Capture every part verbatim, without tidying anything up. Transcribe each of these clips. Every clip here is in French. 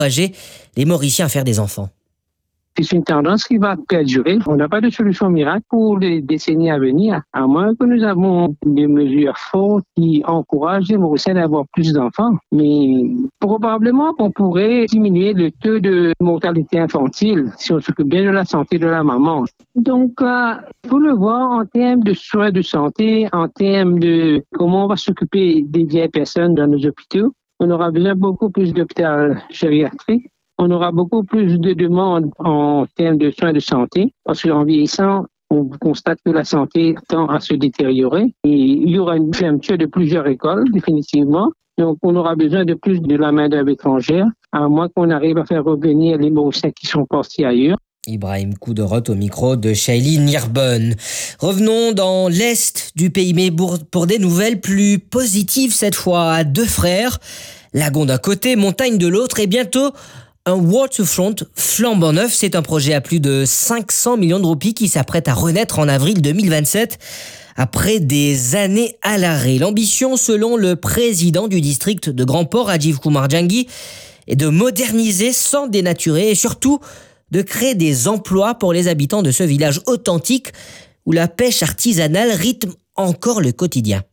encourager les Mauriciens à faire des enfants. C'est une tendance qui va perdurer. On n'a pas de solution miracle pour les décennies à venir, à moins que nous avons des mesures fortes qui encouragent les Mauriciens à avoir plus d'enfants. Mais probablement qu'on pourrait diminuer le taux de mortalité infantile si on s'occupe bien de la santé de la maman. Donc, il faut le voir en termes de soins de santé, en termes de comment on va s'occuper des vieilles personnes dans nos hôpitaux. On aura besoin beaucoup plus d'hôpitaux gériatriques. On aura beaucoup plus de demandes en termes de soins de santé, parce qu'en vieillissant, on constate que la santé tend à se détériorer. Et il y aura une fermeture de plusieurs écoles, définitivement. Donc, on aura besoin de plus de la main-d'œuvre étrangère, à moins qu'on arrive à faire revenir les Mauriciens qui sont partis ailleurs. Ibrahim Koudorot au micro de Shaili Nirbonne. Revenons dans l'est du pays, mais pour des nouvelles plus positives cette fois, à Deux Frères. Lagon d'un côté, montagne de l'autre, et bientôt un waterfront flambant neuf. C'est un projet à plus de cinq cents millions de roupies qui s'apprête à renaître en avril deux mille vingt-sept après des années à l'arrêt. L'ambition, selon le président du district de Grand Port, Rajiv Kumar Janggi, est de moderniser sans dénaturer et surtout de créer des emplois pour les habitants de ce village authentique où la pêche artisanale rythme encore le quotidien.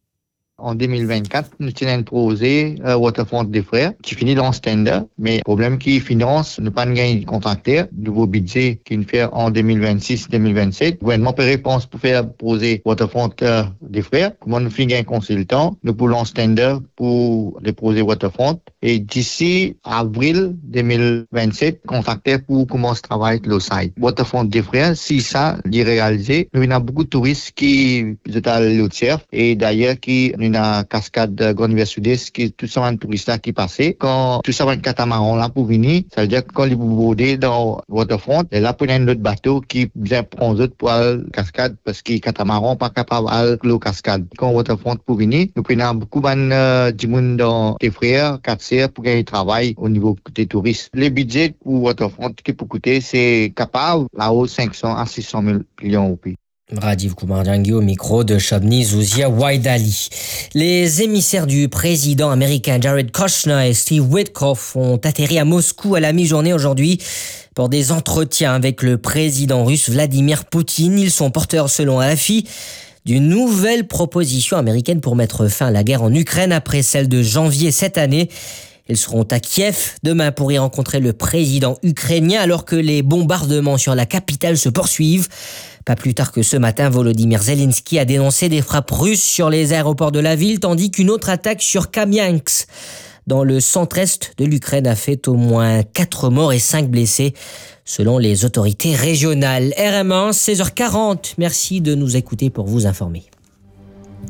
En deux mille vingt-quatre, nous tenons un projet euh, Waterfront des Frères qui finit dans le standard, mais le problème qui finance, nous pas gagné de contracteur, nouveau budget qui nous fait en deux mille vingt-six deux mille vingt-sept. Le gouvernement peut répondre pour faire projet Waterfront euh, des Frères. Comment nous finissons un consultant, nous pouvons un standard pour les projets Waterfront. Et d'ici avril deux mille vingt-sept, contracteur pour commencer à travailler avec le site. Waterfront des Frères, si ça est réalisé, nous avons beaucoup de touristes qui sont à l'eau de surf et d'ailleurs qui une cascade de Grande Sud-Est qui tout ça un touriste qui passait. Quand tout ça un catamaran là pour venir, ça veut dire que quand ils bordent dans Waterfront, et là pour un autre bateau qui vient prendre autres pour la cascade parce que catamaran pas capable de l'eau cascade. Quand Waterfront pour venir, nous prenons beaucoup de du monde dans les frères, quatre serres pour gagner travail au niveau des touristes. Le budget pour Waterfront qui peut coûter, c'est capable là-haut cinq cents à six cents mille millions de roupies. Rajiv Kumar Janggi au micro de Shabni Zouzia Waidali. Les émissaires du président américain Jared Kushner et Steve Witkoff ont atterri à Moscou à la mi-journée aujourd'hui pour des entretiens avec le président russe Vladimir Poutine. Ils sont porteurs, selon A F I, d'une nouvelle proposition américaine pour mettre fin à la guerre en Ukraine après celle de janvier cette année. Ils seront à Kiev demain pour y rencontrer le président ukrainien alors que les bombardements sur la capitale se poursuivent. Pas plus tard que ce matin, Volodymyr Zelensky a dénoncé des frappes russes sur les aéroports de la ville, tandis qu'une autre attaque sur Kamiansk, dans le centre-est de l'Ukraine, a fait au moins quatre morts et cinq blessés, selon les autorités régionales. R M un, seize heures quarante. Merci de nous écouter pour vous informer.